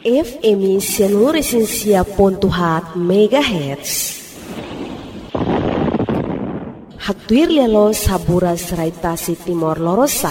FM seluruh Indonesia pontuhat megahertz. Haktuir lelo sabura serai tasi timor lorosa.